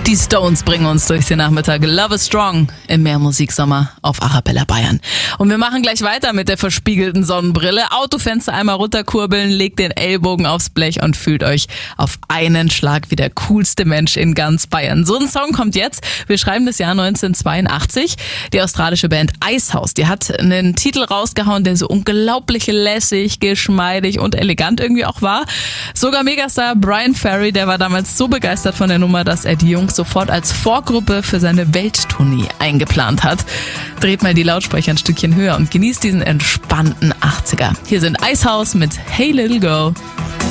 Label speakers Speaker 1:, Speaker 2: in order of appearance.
Speaker 1: Die Stones bringen uns durch den Nachmittag. Love is Strong im Mehrmusiksommer auf Arabella Bayern. Und wir machen gleich weiter mit der verspiegelten Sonnenbrille. Autofenster einmal runterkurbeln, legt den Ellbogen aufs Blech und fühlt euch auf einen Schlag wie der coolste Mensch in ganz Bayern. So ein Song kommt jetzt. Wir schreiben das Jahr 1982. Die australische Band Icehouse, die hat einen Titel rausgehauen, der so unglaublich lässig, geschmeidig und elegant irgendwie auch war. Sogar Megastar Brian Ferry, der war damals so begeistert von der Nummer, dass er die Jungs sofort als Vorgruppe für seine Welttournee eingeplant hat. Dreht mal die Lautsprecher ein Stückchen höher und genießt diesen entspannten 80er. Hier sind Icehouse mit Hey Little Girl.